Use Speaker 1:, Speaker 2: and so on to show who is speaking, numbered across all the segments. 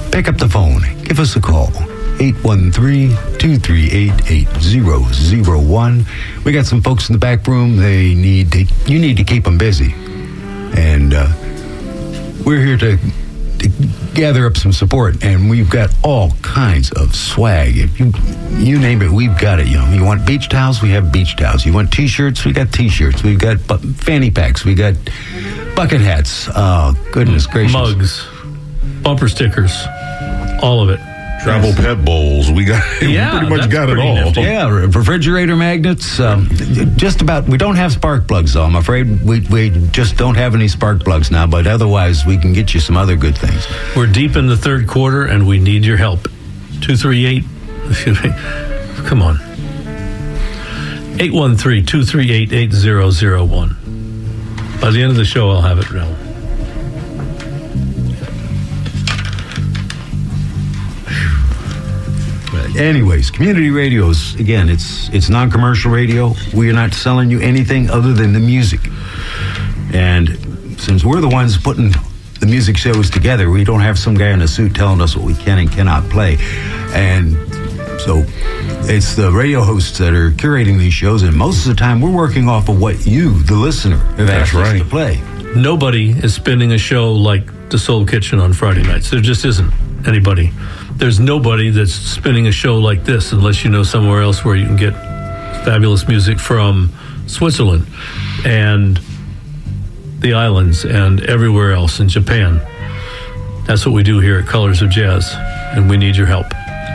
Speaker 1: pick up the phone. Give us a call. 813-238-8001. We got some folks in the back room. You need to keep them busy. And we're here to gather up some support, and we've got all kinds of swag. If you name it, we've got it. You want beach towels, we have beach towels. You want t-shirts, we got t-shirts. We've got fanny packs, we got bucket hats. Oh, goodness gracious.
Speaker 2: Mugs, bumper stickers, all of it.
Speaker 3: Travel pet bowls. We pretty much got it all.
Speaker 2: Nifty.
Speaker 1: Yeah, refrigerator magnets. Just about. We don't have spark plugs, though. I'm afraid we just don't have any spark plugs now. But otherwise, we can get you some other good things.
Speaker 2: We're deep in the third quarter, and we need your help. 238. Come on. 813-238-8001. By the end of the show, I'll have it real.
Speaker 1: Anyways, community radios, again, it's non-commercial radio. We are not selling you anything other than the music. And since we're the ones putting the music shows together, we don't have some guy in a suit telling us what we can and cannot play. And so it's the radio hosts that are curating these shows, and most of the time we're working off of what you, the listener, have asked us to play.
Speaker 2: Nobody is spinning a show like the Soul Kitchen on Friday nights. There just isn't anybody. There's nobody that's spinning a show like this unless you know somewhere else where you can get fabulous music from Switzerland and the islands and everywhere else in Japan. That's what we do here at Colors of Jazz, and we need your help.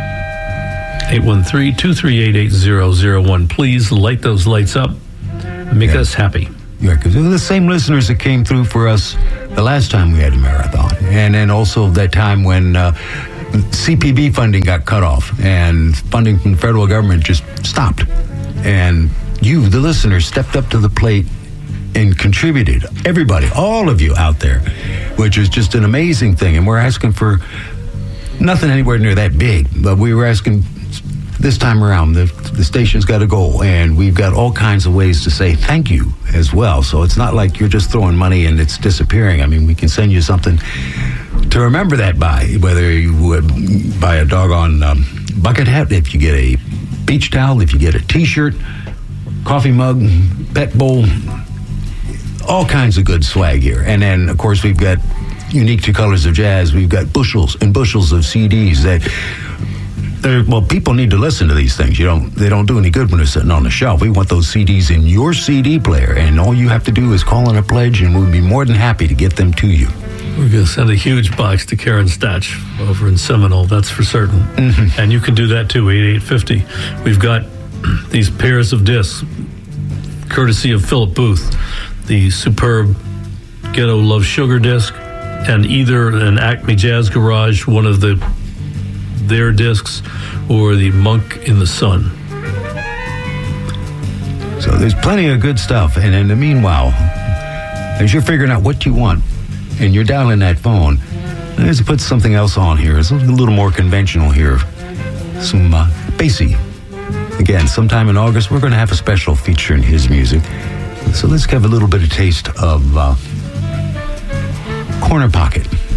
Speaker 2: 813-238-8001. Please light those lights up. Make us happy.
Speaker 1: Yeah, because they're the same listeners that came through for us the last time we had a marathon. And then also that time when CPB funding got cut off and funding from the federal government just stopped. And you, the listeners, stepped up to the plate and contributed. Everybody, all of you out there, which is just an amazing thing. And we're asking for nothing anywhere near that big, but we were asking this time around, the station's got a goal, and we've got all kinds of ways to say thank you as well. So it's not like you're just throwing money and it's disappearing. I mean, we can send you something to remember that by, whether you would buy a doggone bucket hat, if you get a beach towel, if you get a t-shirt, coffee mug, pet bowl, all kinds of good swag here. And then, of course, we've got, unique to Colors of Jazz, we've got bushels and bushels of CDs that... Well, people need to listen to these things. They don't do any good when they're sitting on the shelf. We want those CDs in your CD player, and all you have to do is call in a pledge, and we'll be more than happy to get them to you.
Speaker 2: We're going to send a huge box to Karen Stach over in Seminole, that's for certain. Mm-hmm. And you can do that too, 8850. We've got these pairs of discs, courtesy of Philip Booth, the superb Ghetto Love Sugar disc, and either an Acme Jazz Garage, one of their discs, or the Monk in the Sun.
Speaker 1: So there's plenty of good stuff. And in the meanwhile, as you're figuring out what you want and you're dialing that phone, let's put something else on here. It's a little more conventional here. Some Basie. Again, sometime in August, we're going to have a special feature in his music. So let's have a little bit of taste of Corner Pocket.